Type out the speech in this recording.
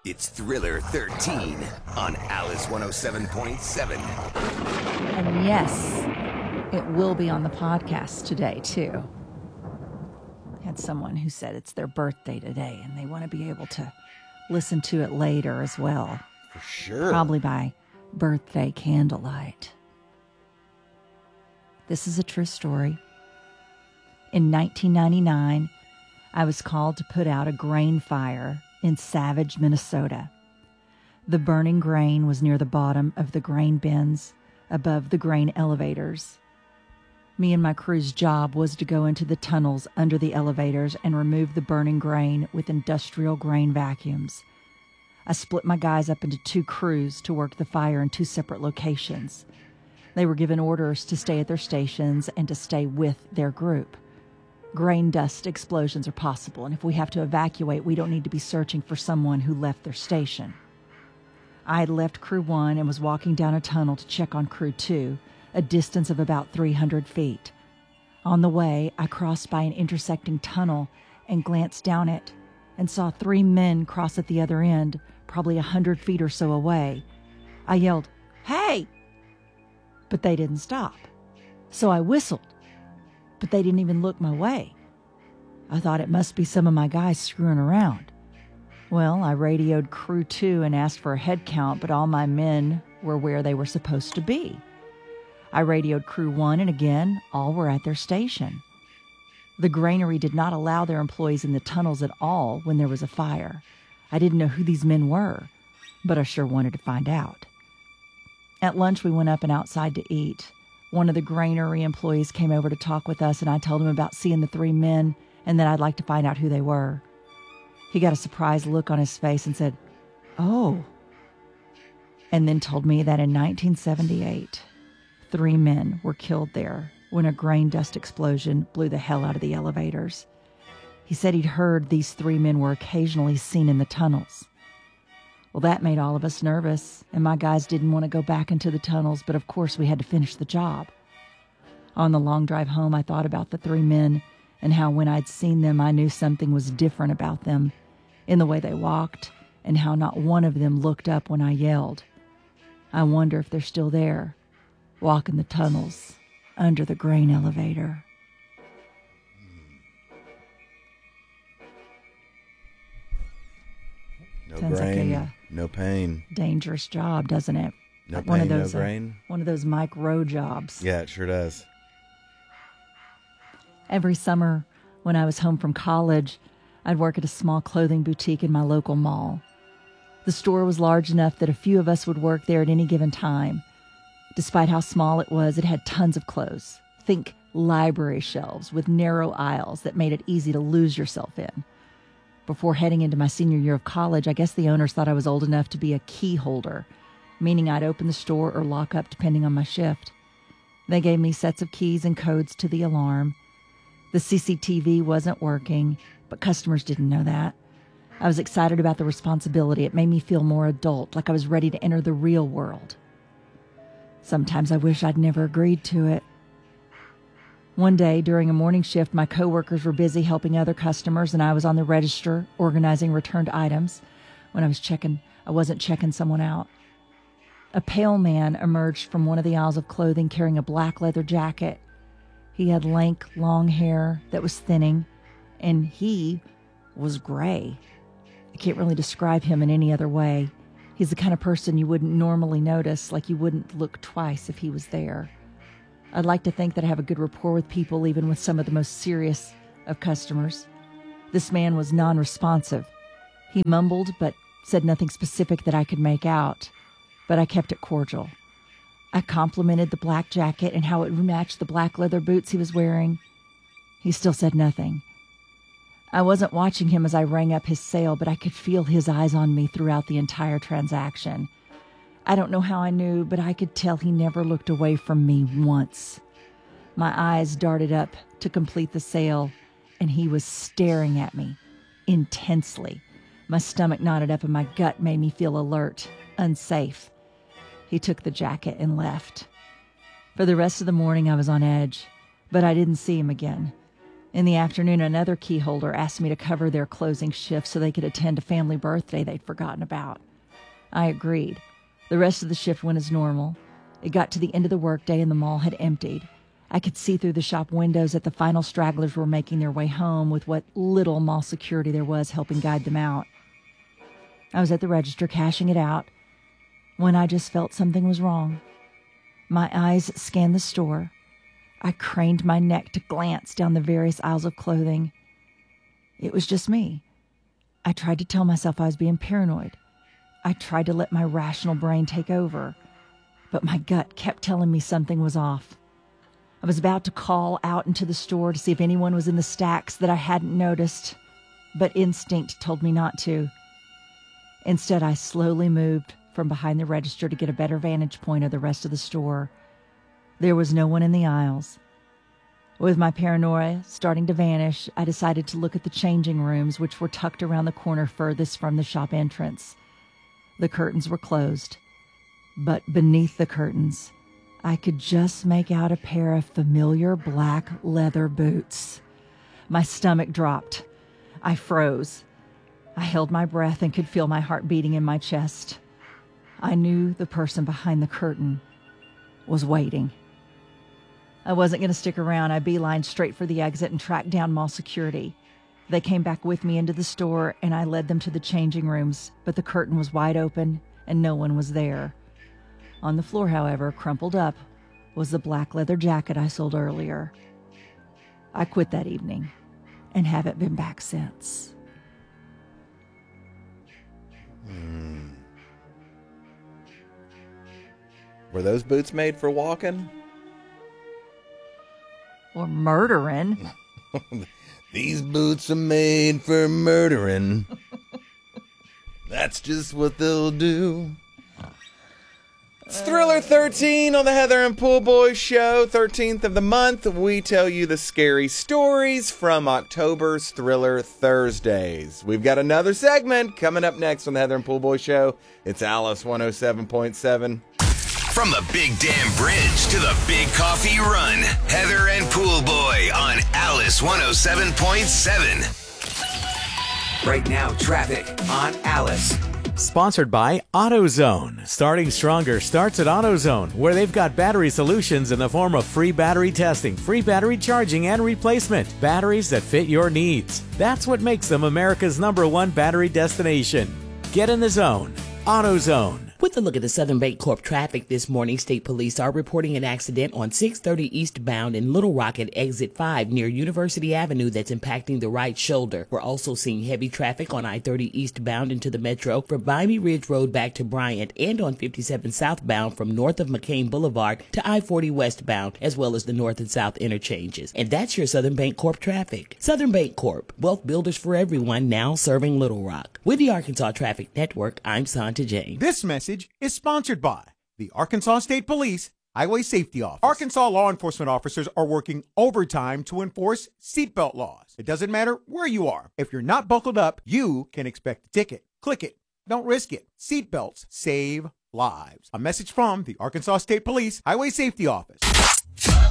It's Thriller 13 on Alice 107.7. And yes, it will be on the podcast today, too. Had someone who said it's their birthday today, and they want to be able to listen to it later as well. For sure. Probably by birthday candlelight. This is a true story. In 1999, I was called to put out a grain fire in Savage, Minnesota. The burning grain was near the bottom of the grain bins, above the grain elevators. Me and my crew's job was to go into the tunnels under the elevators and remove the burning grain with industrial grain vacuums. I split my guys up into two crews to work the fire in two separate locations. They were given orders to stay at their stations and to stay with their group. Grain dust explosions are possible, and if we have to evacuate, we don't need to be searching for someone who left their station. I had left Crew 1 and was walking down a tunnel to check on Crew 2, a distance of about 300 feet. On the way, I crossed by an intersecting tunnel and glanced down it and saw three men cross at the other end, probably 100 feet or so away. I yelled, "Hey!" But they didn't stop. So I whistled, but they didn't even look my way. I thought it must be some of my guys screwing around. Well, I radioed Crew 2 and asked for a head count, but all my men were where they were supposed to be. I radioed Crew 1, and again, all were at their station. The granary did not allow their employees in the tunnels at all when there was a fire. I didn't know who these men were, but I sure wanted to find out. At lunch, we went up and outside to eat. One of the granary employees came over to talk with us, and I told him about seeing the three men and that I'd like to find out who they were. He got a surprised look on his face and said, "Oh," and then told me that in 1978, three men were killed there when a grain dust explosion blew the hell out of the elevators. He said he'd heard these three men were occasionally seen in the tunnels. Well, that made all of us nervous, and my guys didn't want to go back into the tunnels, but of course we had to finish the job. On the long drive home, I thought about the three men and how when I'd seen them, I knew something was different about them, in the way they walked, and how not one of them looked up when I yelled. I wonder if they're still there, walking the tunnels under the grain elevator. No Sounds grain, like a no pain. dangerous job, doesn't it? No Like pain, one of those, no grain. One of those Mike Rowe jobs. Yeah, it sure does. Every summer, when I was home from college, I'd work at a small clothing boutique in my local mall. The store was large enough that a few of us would work there at any given time. Despite how small it was, it had tons of clothes. Think library shelves with narrow aisles that made it easy to lose yourself in. Before heading into my senior year of college, I guess the owners thought I was old enough to be a key holder, meaning I'd open the store or lock up depending on my shift. They gave me sets of keys and codes to the alarm. The CCTV wasn't working, but customers didn't know that. I was excited about the responsibility. It made me feel more adult, like I was ready to enter the real world. Sometimes I wish I'd never agreed to it. One day, during a morning shift, my coworkers were busy helping other customers, and I was on the register organizing returned items. When I wasn't checking someone out. A pale man emerged from one of the aisles of clothing carrying a black leather jacket. He had lank, long hair that was thinning, and he was gray. I can't really describe him in any other way. He's the kind of person you wouldn't normally notice, like you wouldn't look twice if he was there. I'd like to think that I have a good rapport with people, even with some of the most serious of customers. This man was non-responsive. He mumbled, but said nothing specific that I could make out, but I kept it cordial. I complimented the black jacket and how it matched the black leather boots he was wearing. He still said nothing. I wasn't watching him as I rang up his sale, but I could feel his eyes on me throughout the entire transaction. I don't know how I knew, but I could tell he never looked away from me once. My eyes darted up to complete the sale, and he was staring at me intensely. My stomach knotted up and my gut made me feel alert, unsafe. He took the jacket and left. For the rest of the morning, I was on edge, but I didn't see him again. In the afternoon, another key holder asked me to cover their closing shift so they could attend a family birthday they'd forgotten about. I agreed. The rest of the shift went as normal. It got to the end of the workday and the mall had emptied. I could see through the shop windows that the final stragglers were making their way home with what little mall security there was helping guide them out. I was at the register cashing it out when I just felt something was wrong. My eyes scanned the store. I craned my neck to glance down the various aisles of clothing. It was just me. I tried to tell myself I was being paranoid. I tried to let my rational brain take over, but my gut kept telling me something was off. I was about to call out into the store to see if anyone was in the stacks that I hadn't noticed, but instinct told me not to. Instead, I slowly moved from behind the register to get a better vantage point of the rest of the store. There was no one in the aisles. With my paranoia starting to vanish, I decided to look at the changing rooms, which were tucked around the corner furthest from the shop entrance. The curtains were closed, but beneath the curtains, I could just make out a pair of familiar black leather boots. My stomach dropped. I froze. I held my breath and could feel my heart beating in my chest. I knew the person behind the curtain was waiting. I wasn't going to stick around. I beelined straight for the exit and tracked down mall security. They came back with me into the store, and I led them to the changing rooms, but the curtain was wide open, and no one was there. On the floor, however, crumpled up, was the black leather jacket I sold earlier. I quit that evening, and haven't been back since. Were those boots made for walking? Or murdering. These boots are made for murdering. That's just what they'll do. It's Thriller 13 on the Heather and Pool Boys show. 13th of the month, we tell you the scary stories from October's Thriller Thursdays. We've got another segment coming up next on the Heather and Pool Boys show. It's Alice 107.7. From the Big Dam Bridge to the Big Coffee Run, Heather and Pool Boy on Alice 107.7. Right now, traffic on Alice. Sponsored by AutoZone. Starting stronger starts at AutoZone, where they've got battery solutions in the form of free battery testing, free battery charging and replacement, batteries that fit your needs. That's what makes them America's #1 battery destination. Get in the zone. AutoZone. With a look at the Southern Bancorp traffic this morning, state police are reporting an accident on 630 eastbound in Little Rock at exit 5 near University Avenue that's impacting the right shoulder. We're also seeing heavy traffic on I-30 eastbound into the metro from Vimy Ridge Road back to Bryant and on 57 southbound from north of McCain Boulevard to I-40 westbound, as well as the north and south interchanges. And that's your Southern Bancorp traffic. Southern Bancorp, wealth builders for everyone, now serving Little Rock. With the Arkansas Traffic Network, I'm Santa James. This message is sponsored by the Arkansas State Police Highway Safety Office. Arkansas law enforcement officers are working overtime to enforce seatbelt laws. It doesn't matter where you are. If you're not buckled up, you can expect a ticket. Click it. Don't risk it. Seatbelts save lives. A message from the Arkansas State Police Highway Safety Office.